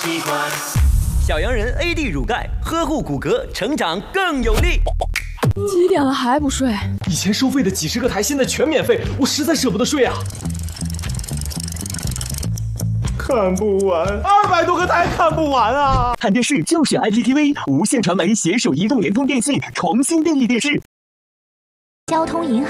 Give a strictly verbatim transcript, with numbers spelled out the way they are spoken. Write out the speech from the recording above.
习惯。 小羊人 A D 乳钙，呵护骨骼，成长更有力。 几点了还不睡？ 以前收费的几十个台现在全免费，我实在舍不得睡啊。看不完，二百多个台看不完啊！ 看电视就选 I P T V， 无线传媒携手移动、联通、电信重新定义电视。 交通银行。